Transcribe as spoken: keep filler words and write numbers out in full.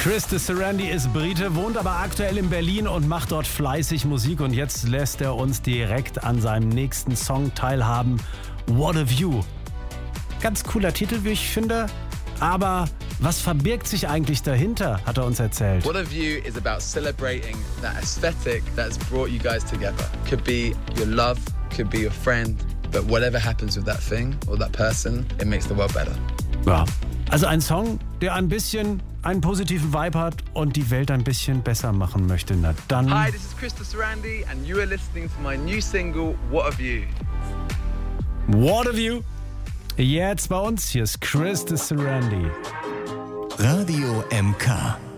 Chris de Sarandi ist Brite, wohnt aber aktuell in Berlin und macht dort fleißig Musik. Und jetzt lässt er uns direkt an seinem nächsten Song teilhaben. What a View. Ganz cooler Titel, wie ich finde. Aber was verbirgt sich eigentlich dahinter, hat er uns erzählt. What a View is about celebrating that aesthetic that's brought you guys together. Could be your love, could be your friend. But whatever happens with that thing or that person, it makes the world better. Ja, also ein Song, der ein bisschen einen positiven Vibe hat und die Welt ein bisschen besser machen möchte. Na dann. Hi, this is Chris de Sarandi and you are listening to my new single, What a View. What a View. Jetzt bei uns, hier ist Chris de Sarandi. Radio M K.